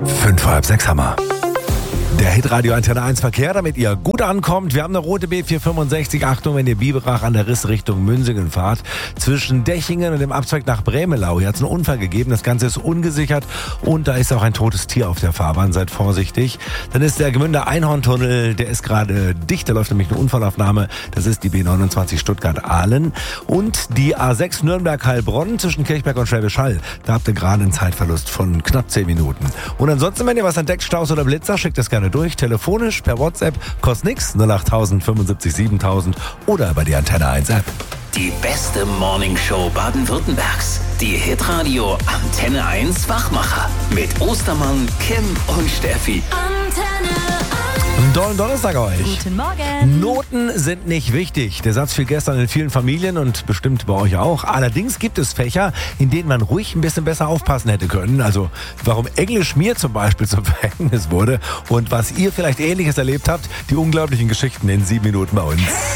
5:30 haben wir. Der Hitradio Antenne 1 Verkehr, damit ihr gut ankommt. Wir haben eine rote B465. Achtung, wenn ihr Biberach an der Riss Richtung Münsingen fahrt. Zwischen Dechingen und dem Abzweig nach Bremelau. Hier hat es einen Unfall gegeben. Das Ganze ist ungesichert und da ist auch ein totes Tier auf der Fahrbahn. Seid vorsichtig. Dann ist der Gmünder Einhorntunnel, der ist gerade dicht. Da läuft nämlich eine Unfallaufnahme. Das ist die B29 Stuttgart-Ahlen. Und die A6 Nürnberg-Heilbronn zwischen Kirchberg und Schwäbisch Hall. Da habt ihr gerade einen Zeitverlust von knapp 10 Minuten. Und ansonsten, wenn ihr was entdeckt, Staus oder Blitzer, schickt das gerne durch, telefonisch, per WhatsApp, kostet nix, 08000 75 7000 oder bei die Antenne 1 App. Die beste Morningshow Baden-Württembergs. Die Hitradio Antenne 1 Wachmacher. Mit Ostermann, Kim und Steffi. Antenne 1. Einen tollen Donnerstag euch. Guten Morgen. Noten sind nicht wichtig. Der Satz fiel gestern in vielen Familien und bestimmt bei euch auch. Allerdings gibt es Fächer, in denen man ruhig ein bisschen besser aufpassen hätte können. Also warum Englisch mir zum Beispiel zum Verhängnis wurde und was ihr vielleicht Ähnliches erlebt habt. Die unglaublichen Geschichten in 7 Minuten bei uns.